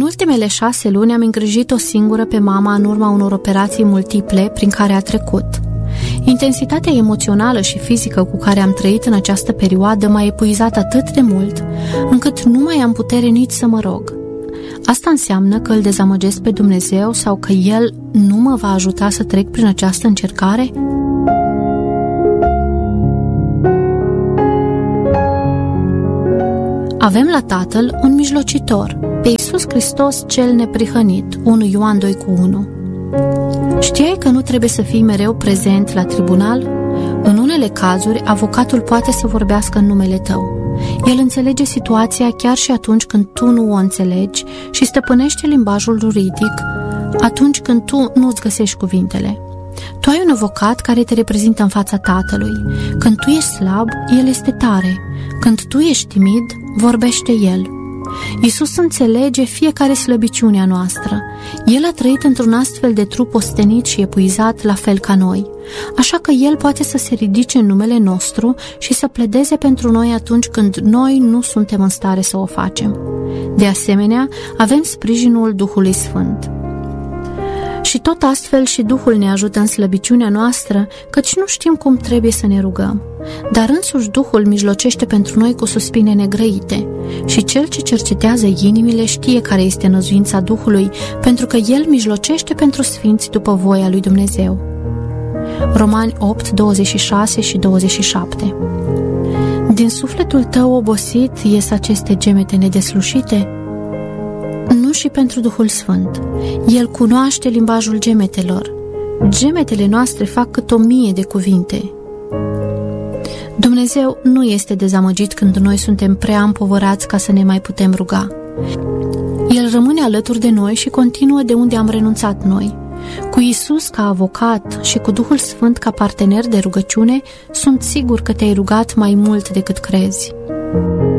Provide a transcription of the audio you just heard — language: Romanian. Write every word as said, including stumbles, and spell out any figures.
ultimele șase luni am îngrijit-o singură pe mama în urma unor operații multiple prin care a trecut. Intensitatea emoțională și fizică cu care am trăit în această perioadă m-a epuizat atât de mult, încât nu mai am putere nici să mă rog. Asta înseamnă că îl dezamăgesc pe Dumnezeu sau că El nu mă va ajuta să trec prin această încercare? Avem la Tatăl un mijlocitor, pe Iisus Hristos cel neprihănit, unu Ioan doi cu unu. Știai că nu trebuie să fii mereu prezent la tribunal? În unele cazuri, avocatul poate să vorbească în numele tău. El înțelege situația chiar și atunci când tu nu o înțelegi și stăpânește limbajul juridic atunci când tu nu-ți găsești cuvintele. Tu ai un avocat care te reprezintă în fața Tatălui. Când tu ești slab, El este tare. Când tu ești timid, vorbește El. Iisus înțelege fiecare slăbiciune a noastră. El a trăit într-un astfel de trup ostenit și epuizat la fel ca noi. Așa că El poate să se ridice în numele nostru și să pledeze pentru noi atunci când noi nu suntem în stare să o facem. De asemenea, avem sprijinul Duhului Sfânt. Și tot astfel și Duhul ne ajută în slăbiciunea noastră, căci nu știm cum trebuie să ne rugăm. Dar însuși Duhul mijlocește pentru noi cu suspine negrăite. Și Cel ce cercetează inimile știe care este năzuința Duhului, pentru că El mijlocește pentru sfinți după voia lui Dumnezeu. Romani opt, douăzeci și șase și douăzeci și șapte. Din sufletul tău obosit ies aceste gemete nedeslușite? Nu și pentru Duhul Sfânt. El cunoaște limbajul gemetelor. Gemetele noastre fac cât o mie de cuvinte. Dumnezeu nu este dezamăgit când noi suntem prea împovărați ca să ne mai putem ruga. El rămâne alături de noi și continuă de unde am renunțat noi. Cu Iisus ca avocat și cu Duhul Sfânt ca partener de rugăciune, sunt sigur că te-ai rugat mai mult decât crezi.